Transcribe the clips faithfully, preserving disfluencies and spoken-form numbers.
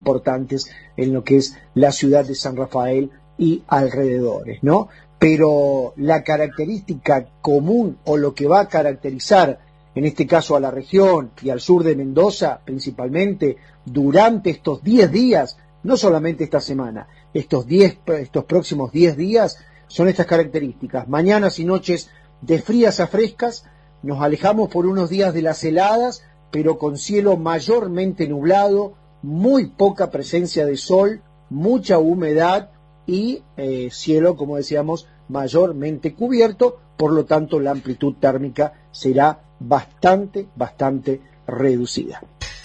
importantes en lo que es la ciudad de San Rafael y alrededores, ¿no? Pero la característica común o lo que va a caracterizar en este caso a la región y al sur de Mendoza principalmente durante estos diez días, no solamente esta semana, estos diez, estos próximos diez días son estas características: mañanas y noches de frías a frescas, nos alejamos por unos días de las heladas, pero con cielo mayormente nublado, muy poca presencia de sol, mucha humedad y eh, cielo, como decíamos, mayormente cubierto, por lo tanto la amplitud térmica será bastante, bastante reducida.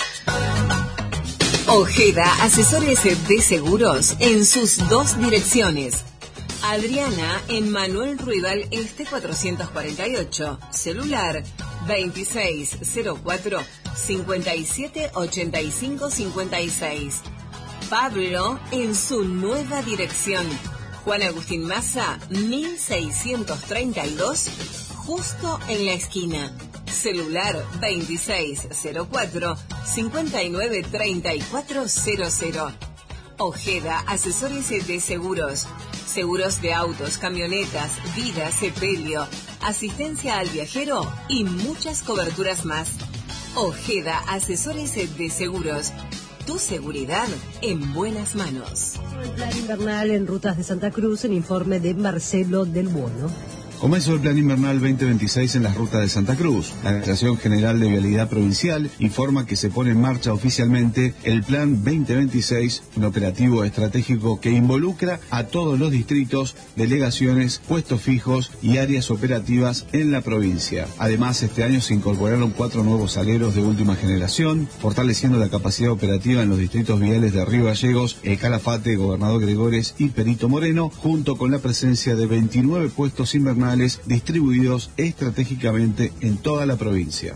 Ojeda, asesores de seguros en sus dos direcciones. Adriana en Manuel Ruidal Este cuatrocientos cuarenta y ocho, celular veintiséis cero cuatro, cincuenta y siete ochenta y cinco cincuenta y seis. Pablo en su nueva dirección, Juan Agustín Maza mil seiscientos treinta y dos, justo en la esquina, celular veintiséis cero cuatro, cincuenta y nueve treinta y cuatro cero cero. Ojeda, asesores de seguros, seguros de autos, camionetas, vida, sepelio, asistencia al viajero y muchas coberturas más. Ojeda, asesores de seguros, tu seguridad en buenas manos. El plan invernal en rutas de Santa Cruz, en informe de Marcelo del Buono. Comenzó el Plan Invernal veinte veintiséis en las rutas de Santa Cruz. La Administración General de Vialidad Provincial informa que se pone en marcha oficialmente el Plan veinte veintiséis, un operativo estratégico que involucra a todos los distritos, delegaciones, puestos fijos y áreas operativas en la provincia. Además, este año se incorporaron cuatro nuevos aleros de última generación, fortaleciendo la capacidad operativa en los distritos viales de Río Gallegos, El Calafate, Gobernador Gregores y Perito Moreno, junto con la presencia de veintinueve puestos invernales distribuidos estratégicamente en toda la provincia.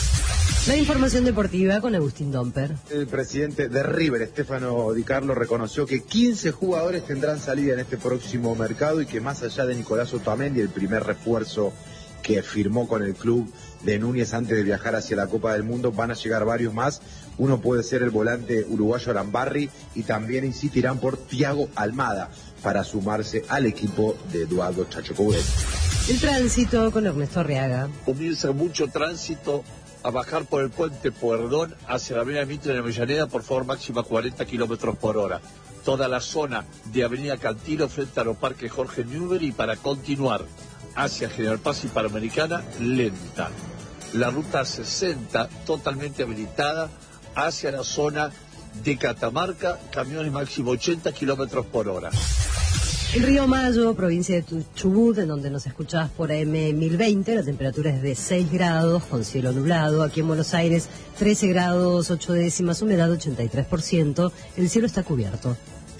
La información deportiva con Agustín Domper. El presidente de River, Stefano Di Carlo, reconoció que quince jugadores tendrán salida en este próximo mercado y que más allá de Nicolás Otamendi, el primer refuerzo que firmó con el club de Núñez antes de viajar hacia la Copa del Mundo, van a llegar varios más. Uno puede ser el volante uruguayo Arambarri y también insistirán por Thiago Almada para sumarse al equipo de Eduardo Chacho Coudet. El tránsito con Ernesto Arriaga. Comienza mucho tránsito a bajar por el puente Pueyrredón hacia la avenida Mitre de Avellaneda, por favor, máxima cuarenta kilómetros por hora. Toda la zona de avenida Cantilo frente a los parques Jorge Newbery, para continuar hacia General Paz y Panamericana, lenta. La ruta sesenta totalmente habilitada hacia la zona de Catamarca, camiones máximo ochenta kilómetros por hora. El Río Mayo, provincia de Chubut, en donde nos escuchás por A M mil veinte, la temperatura es de seis grados, con cielo nublado. Aquí en Buenos Aires, trece grados, ocho décimas, humedad ochenta y tres por ciento. El cielo está cubierto.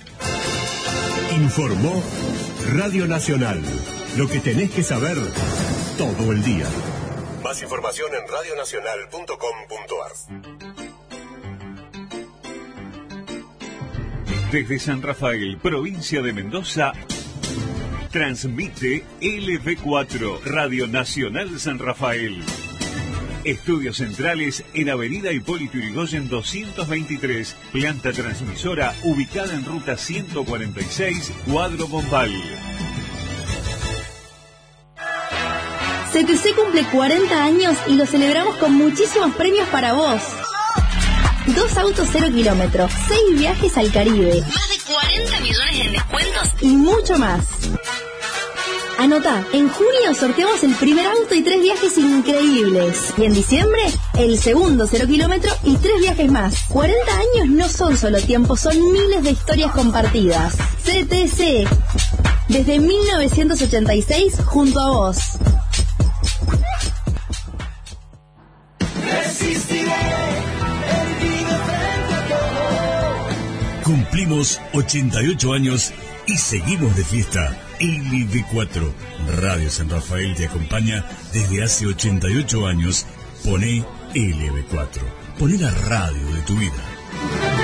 Informó Radio Nacional. Lo que tenés que saber todo el día. Más información en radio nacional punto com punto ar. Desde San Rafael, provincia de Mendoza, transmite L V cuatro, Radio Nacional San Rafael. Estudios centrales en Avenida Hipólito Yrigoyen doscientos veintitrés, planta transmisora ubicada en ruta ciento cuarenta y seis, Cuadro Bombal. C T C cumple cuarenta años y lo celebramos con muchísimos premios para vos. Dos autos cero kilómetros, seis viajes al Caribe, más de cuarenta millones en descuentos y mucho más. Anotá, en junio sorteamos el primer auto y tres viajes increíbles. Y en diciembre, el segundo cero kilómetro y tres viajes más. cuarenta años no son solo tiempo, son miles de historias compartidas. C T C, desde mil novecientos ochenta y seis, junto a vos. Resistiré. Cumplimos ochenta y ocho años y seguimos de fiesta. L V cuatro, Radio San Rafael te acompaña desde hace ochenta y ocho años. Poné L V cuatro. Poné la radio de tu vida.